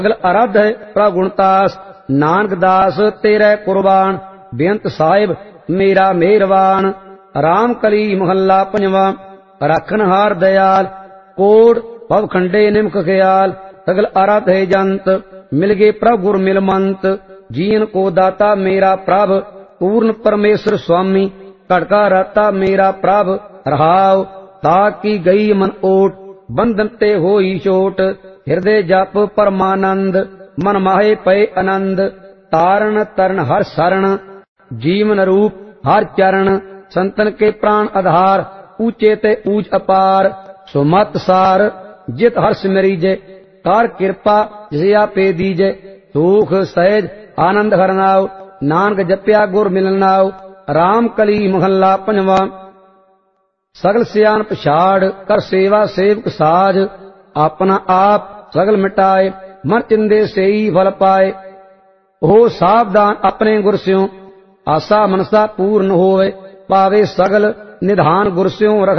सगल आराध है प्रभु गुणतास, नानक दास तेरे कुर्बान, बेअंत साहिब मेरा मेहरबान। राम कली महला पंजवा, राखन हार दयाल, कोड़ भव खंडे निमक ख्याल। सगल आराध है जंत, मिल गए प्रभु गुर मिलमंत। जीन को दाता मेरा प्रभ, पूर्ण परमेश्वर स्वामी। कटका राता मेरा प्रभ, रहाव ताकि गई मन ओट। बंधन ते होई चोट, हृदय जप परमानंद। मन माहे पय आनंद, तारण तरण हर शरण। जीवन रूप हर चरण, संतन के प्राण आधार। ऊंचे ते ऊंच अपार, सुमत सार जित हर्ष मरीजे। कार कृपा जिया पे दीजे, सुख सहज आनंद हरनाव। नानक जप्या गुर मिलनाव। राम कली महला पंजवा, सगल सियान पछाड़ कर सेवा सेवक साज। अपना आप सगल मिटाए, मन चिंदे सेई फल पाए। हो सावधान अपने गुर स्यों, आसा मनसा पूर्ण होवे। पावे सगल निधान गुर स्यों रख